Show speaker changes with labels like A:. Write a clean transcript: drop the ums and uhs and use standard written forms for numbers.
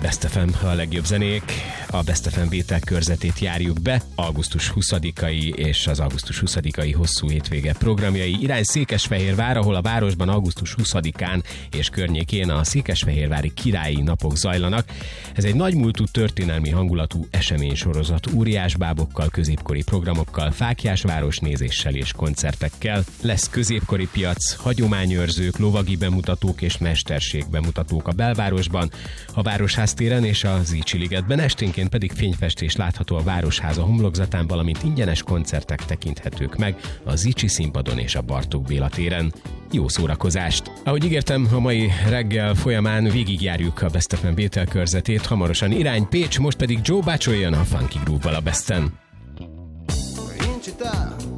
A: Best FM, a legjobb zenék. A Best FM vételkörzetét járjuk be. Augusztus 20-ai és az augusztus 20-ai hosszú hétvége programjai. Irány Székesfehérvár, ahol a városban augusztus 20-án és környékén a székesfehérvári királyi napok zajlanak. Ez egy nagymúltú történelmi hangulatú eseménysorozat óriásbábokkal, középkori programokkal, fáklyás városnézéssel és koncertekkel. Lesz középkori piac, hagyományőrzők, lovagi bemutatók és mesterség bemutatók a belvárosban, a Városház téren és a Zichy ligetben, esténként pedig fényfestés látható a Városháza homlokzatán, valamint ingyenes koncertek tekinthetők meg a Zichy színpadon és a Bartók Béla téren. Jó szórakozást! Ahogy ígértem, a mai reggel folyamán végigjárjuk a Best FM vételkörzetét, hamarosan irány Pécs, most pedig Joe Baccio jön a Funky Groove-val a Besten.
B: In città